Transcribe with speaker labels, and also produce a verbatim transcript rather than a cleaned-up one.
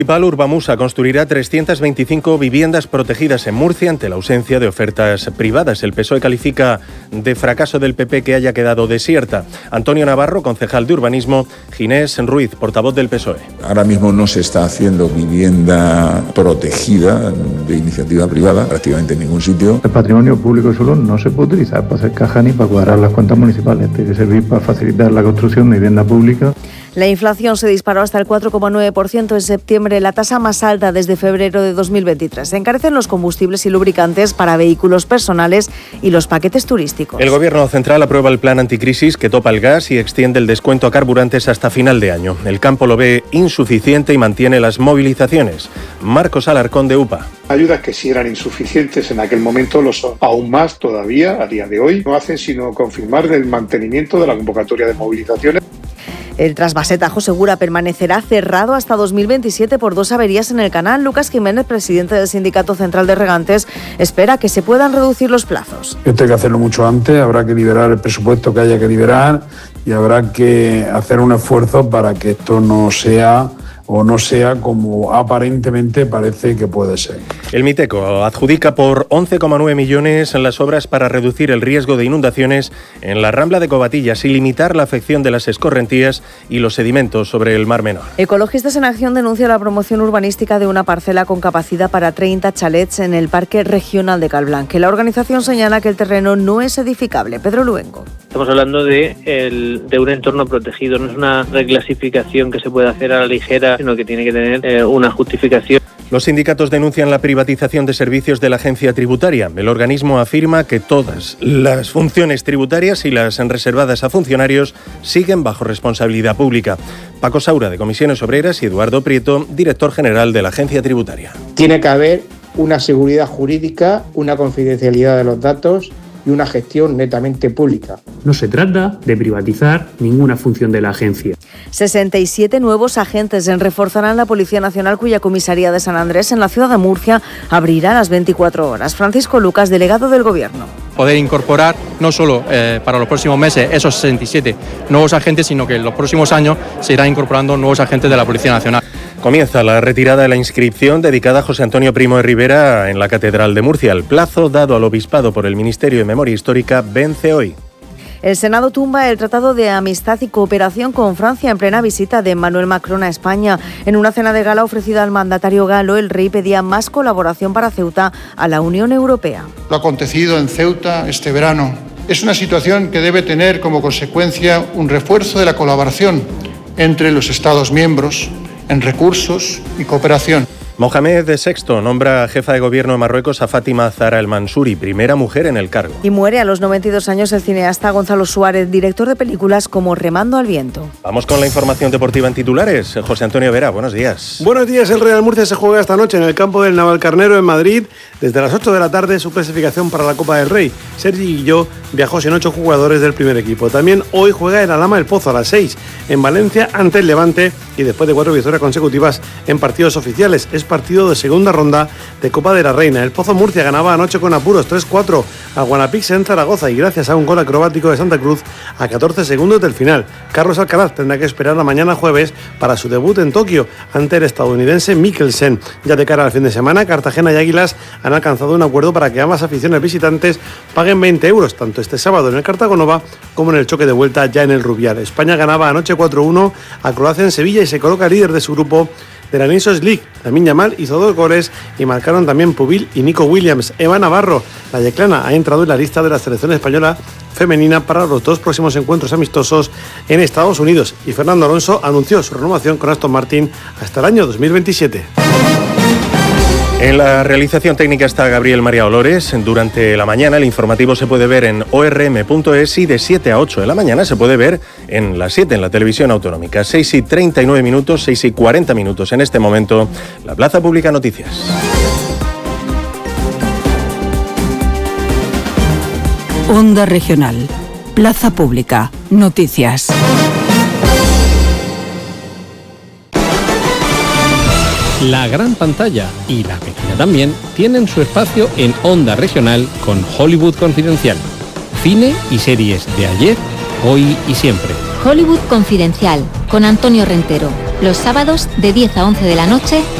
Speaker 1: Urbamusa construirá trescientas veinticinco viviendas protegidas en Murcia ante la ausencia de ofertas privadas. El P S O E califica de fracaso del P P que haya quedado desierta. Antonio Navarro, concejal de Urbanismo, Ginés Ruiz, portavoz del P S O E.
Speaker 2: Ahora mismo no se está haciendo vivienda protegida de iniciativa privada, prácticamente en ningún sitio.
Speaker 3: El patrimonio público solo no se puede utilizar para hacer caja ni para cuadrar las cuentas municipales. Tiene que servir para facilitar la construcción de vivienda pública.
Speaker 4: La inflación se disparó hasta el cuatro coma nueve por ciento en septiembre, la tasa más alta desde febrero de dos mil veintitrés. Se encarecen los combustibles y lubricantes para vehículos personales y los paquetes turísticos.
Speaker 1: El Gobierno central aprueba el plan anticrisis que topa el gas y extiende el descuento a carburantes hasta final de año. El campo lo ve insuficiente y mantiene las movilizaciones. Marcos Alarcón, de U P A.
Speaker 5: Ayudas que si eran insuficientes en aquel momento lo son aún más todavía a día de hoy. No hacen sino confirmar el mantenimiento de la convocatoria de movilizaciones.
Speaker 4: El trasvase Tajo Segura permanecerá cerrado hasta dos mil veintisiete por dos averías en el canal. Lucas Jiménez, presidente del Sindicato Central de Regantes, espera que se puedan reducir los plazos.
Speaker 6: Esto hay que hacerlo mucho antes, habrá que liberar el presupuesto que haya que liberar y habrá que hacer un esfuerzo para que esto no sea o no sea como aparentemente parece que puede ser.
Speaker 1: El Miteco adjudica por once coma nueve millones en las obras para reducir el riesgo de inundaciones en la Rambla de Covatillas y limitar la afección de las escorrentías y los sedimentos sobre el Mar Menor.
Speaker 4: Ecologistas en Acción denuncia la promoción urbanística de una parcela con capacidad para treinta chalets en el Parque Regional de Calblanque. La organización señala que el terreno no es edificable. Pedro Luengo.
Speaker 7: Estamos hablando de, el, de un entorno protegido, no es una reclasificación que se puede hacer a la ligera, sino que tiene que tener eh, una justificación.
Speaker 1: Los sindicatos denuncian la privatización de servicios de la agencia tributaria. El organismo afirma que todas las funciones tributarias y las reservadas a funcionarios siguen bajo responsabilidad pública. Paco Saura, de Comisiones Obreras, y Eduardo Prieto, director general de la agencia tributaria.
Speaker 8: Tiene que haber una seguridad jurídica, una confidencialidad de los datos y una gestión netamente pública.
Speaker 9: No se trata de privatizar ninguna función de la agencia.
Speaker 4: sesenta y siete nuevos agentes reforzarán la Policía Nacional, cuya comisaría de San Andrés en la ciudad de Murcia abrirá las veinticuatro horas. Francisco Lucas, delegado del Gobierno.
Speaker 10: Poder incorporar no solo eh, para los próximos meses esos sesenta y siete nuevos agentes, sino que en los próximos años se irán incorporando nuevos agentes de la Policía Nacional.
Speaker 1: Comienza la retirada de la inscripción dedicada a José Antonio Primo de Rivera en la Catedral de Murcia. El plazo dado al Obispado por el Ministerio de Memoria Histórica vence hoy.
Speaker 4: El Senado tumba el Tratado de Amistad y Cooperación con Francia en plena visita de Emmanuel Macron a España. En una cena de gala ofrecida al mandatario galo, el rey pedía más colaboración para Ceuta a la Unión Europea.
Speaker 11: Lo acontecido en Ceuta este verano es una situación que debe tener como consecuencia un refuerzo de la colaboración entre los Estados miembros en recursos y cooperación.
Speaker 1: Mohamed sexto nombra jefa de gobierno de Marruecos a Fátima Zahra El Mansouri, primera mujer en el cargo.
Speaker 4: Y muere a los noventa y dos años el cineasta Gonzalo Suárez, director de películas como Remando al viento.
Speaker 1: Vamos con la información deportiva en titulares. José Antonio Vera, buenos días.
Speaker 12: Buenos días. El Real Murcia se juega esta noche en el campo del Navalcarnero en Madrid. Desde las ocho de la tarde su clasificación para la Copa del Rey. Sergi Guilló viajó sin ocho jugadores del primer equipo. También hoy juega el Alhama El Pozo a las seis en Valencia ante el Levante y después de cuatro victorias consecutivas en partidos oficiales. Es partido de segunda ronda de Copa de la Reina. El Pozo Murcia ganaba anoche con apuros tres cuatro a Guanapix en Zaragoza y gracias a un gol acrobático de Santa Cruz a catorce segundos del final. Carlos Alcaraz tendrá que esperar la mañana jueves para su debut en Tokio ante el estadounidense Mikkelsen. Ya de cara al fin de semana, Cartagena y Águilas han alcanzado un acuerdo para que ambas aficiones visitantes paguen veinte euros, tanto este sábado en el Cartagonova como en el choque de vuelta ya en el Rubial. España ganaba anoche cuatro uno a Croacia en Sevilla y se coloca líder de su grupo de la Nations League. Lamine Yamal hizo dos goles y marcaron también Pubil y Nico Williams. Eva Navarro, la yeclana, ha entrado en la lista de la selección española femenina para los dos próximos encuentros amistosos en Estados Unidos. Y Fernando Alonso anunció su renovación con Aston Martin hasta el año dos mil veintisiete.
Speaker 1: En la realización técnica está Gabriel María Olores. Durante la mañana el informativo se puede ver en o r m punto es y de siete a ocho de la mañana se puede ver en las siete en la televisión autonómica. seis y treinta y nueve minutos, seis y cuarenta minutos en este momento, la Plaza Pública Noticias.
Speaker 13: Onda Regional, Plaza Pública Noticias.
Speaker 14: La gran pantalla y la pequeña también tienen su espacio en Onda Regional con Hollywood Confidencial. Cine y series de ayer, hoy y siempre.
Speaker 15: Hollywood Confidencial con Antonio Rentero. Los sábados de diez a once de la noche